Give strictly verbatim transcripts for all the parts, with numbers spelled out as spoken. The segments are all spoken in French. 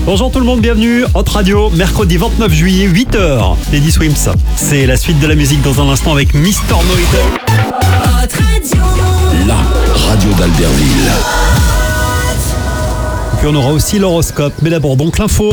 Bonjour tout le monde, bienvenue Hot Radio, mercredi vingt-neuf juillet, huit heures. Lady Swims, c'est la suite de la musique dans un instant avec Mister Noito. Hot Radio. La radio d'Albertville. Et puis on aura aussi l'horoscope, mais d'abord donc l'info.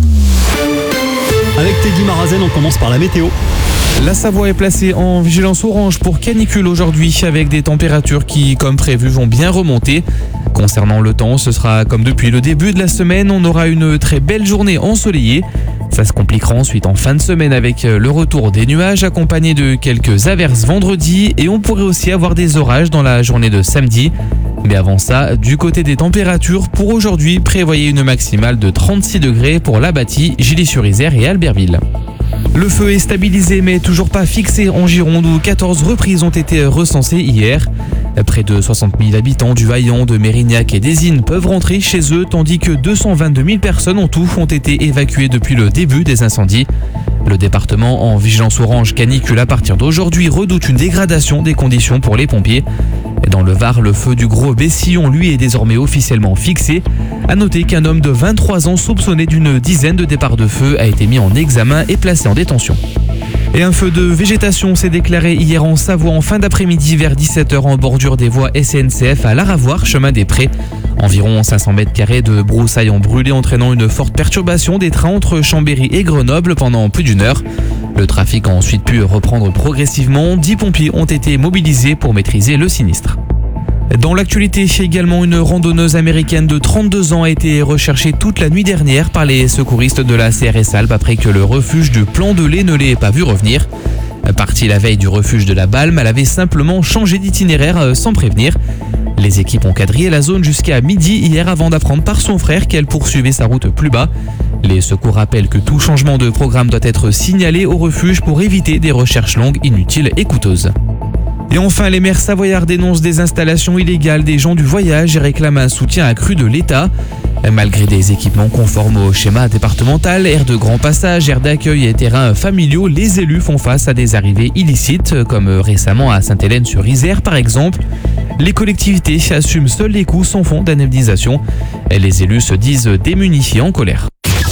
Avec Teddy Marazen, on commence par la météo. La Savoie est placée en vigilance orange pour canicule aujourd'hui avec des températures qui, comme prévu, vont bien remonter. Concernant le temps, ce sera comme depuis le début de la semaine, on aura une très belle journée ensoleillée. Ça se compliquera ensuite en fin de semaine avec le retour des nuages accompagnés de quelques averses vendredi et on pourrait aussi avoir des orages dans la journée de samedi. Mais avant ça, du côté des températures, pour aujourd'hui, prévoyez une maximale de trente-six degrés pour Labatty, Gilly-sur-Isère et Albertville. Le feu est stabilisé mais toujours pas fixé en Gironde où quatorze reprises ont été recensées hier. Près de soixante mille habitants du Vaillant, de Mérignac et d'Ésine peuvent rentrer chez eux tandis que deux cent vingt-deux mille personnes en tout ont été évacuées depuis le début des incendies. Le département en vigilance orange canicule à partir d'aujourd'hui redoute une dégradation des conditions pour les pompiers. Dans le Var, le feu du Gros Bessillon, lui, est désormais officiellement fixé. À noter qu'un homme de vingt-trois ans soupçonné d'une dizaine de départs de feu a été mis en examen et placé en détention. Et un feu de végétation s'est déclaré hier en Savoie en fin d'après-midi vers dix-sept heures en bordure des voies S N C F à Laravoir, chemin des Prés. Environ cinq cents mètres carrés de broussailles ont brûlé, entraînant une forte perturbation des trains entre Chambéry et Grenoble pendant plus d'une heure. Le trafic a ensuite pu reprendre progressivement. dix pompiers ont été mobilisés pour maîtriser le sinistre. Dans l'actualité, également, une randonneuse américaine de trente-deux ans a été recherchée toute la nuit dernière par les secouristes de la C R S Alpes après que le refuge du Plan de Lay ne l'ait pas vue revenir. Partie la veille du refuge de la Balme, elle avait simplement changé d'itinéraire sans prévenir. Les équipes ont quadrillé la zone jusqu'à midi hier avant d'apprendre par son frère qu'elle poursuivait sa route plus bas. Les secours rappellent que tout changement de programme doit être signalé au refuge pour éviter des recherches longues, inutiles et coûteuses. Et enfin, les maires savoyards dénoncent des installations illégales des gens du voyage et réclament un soutien accru de l'État. Malgré des équipements conformes au schéma départemental, aires de grand passage, aires d'accueil et terrains familiaux, les élus font face à des arrivées illicites, comme récemment à Sainte-Hélène-sur-Isère par exemple. Les collectivités assument seuls les coûts sans fonds d'indemnisation. Les élus se disent démunis et en colère.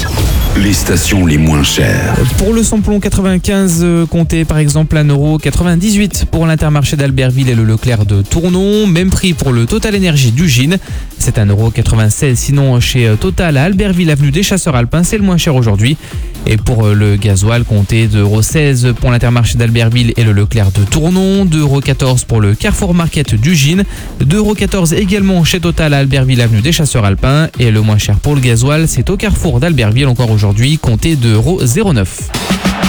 Les stations les moins chères. Pour le samplon quatre-vingt-quinze, euh, comptez par exemple un euro quatre-vingt-dix-huit pour l'Intermarché d'Albertville et le Leclerc de Tournon. Même prix pour le Total Énergie d'Ugine. C'est un euro quatre-vingt-seize. Sinon, chez Total à Albertville, avenue des Chasseurs Alpins, c'est le moins cher aujourd'hui. Et pour le gasoil, comptez deux euros seize pour l'Intermarché d'Albertville et le Leclerc de Tournon. deux euros quatorze pour le Carrefour Market d'Ugine. deux euros quatorze également chez Total à Albertville, avenue des Chasseurs Alpins. Et le moins cher pour le gasoil, c'est au Carrefour d'Albertville encore aujourd'hui. Aujourd'hui, comptez deux euros zéro neuf.